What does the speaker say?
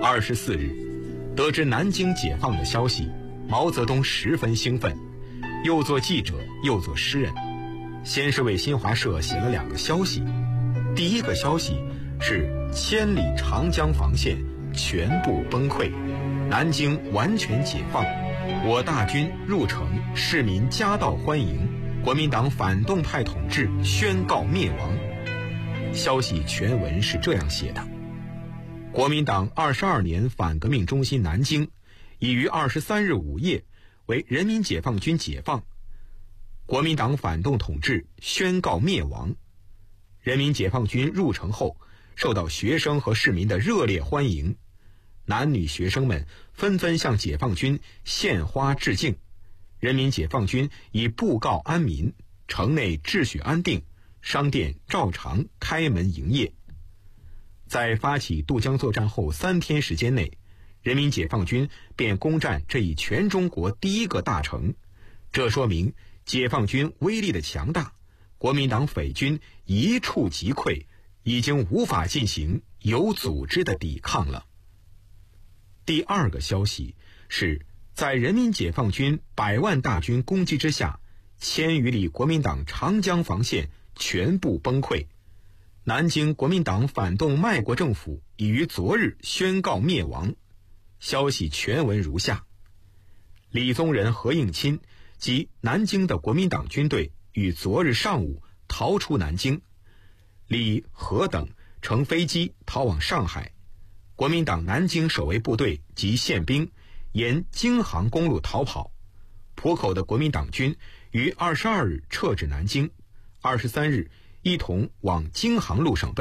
24日，得知南京解放的消息，毛泽东十分兴奋，又做记者又做诗人。先是为新华社写了2个消息，第一个消息是千里长江防线全部崩溃，南京完全解放，我大军入城，市民夹道欢迎，国民党反动派统治宣告灭亡。消息全文是这样写的：国民党22年反革命中心南京已于23日午夜为人民解放军解放，国民党反动统治宣告灭亡。人民解放军入城后，受到学生和市民的热烈欢迎，男女学生们纷纷向解放军献花致敬。人民解放军以布告安民，城内秩序安定，商店照常开门营业。在发起渡江作战后3天时间内，人民解放军便攻占这一全中国第一个大城，这说明解放军威力的强大，国民党匪军一触即溃，已经无法进行有组织的抵抗了。第2个消息是在人民解放军100万大军攻击之下，1000余里国民党长江防线全部崩溃，南京国民党反动卖国政府已于昨日宣告灭亡。消息全文如下：李宗仁、何应钦及南京的国民党军队于昨日上午逃出南京，李、何等乘飞机逃往上海，国民党南京守卫部队及宪兵沿京杭公路逃跑，浦口的国民党军于22日撤至南京，23日一同往京杭路上奔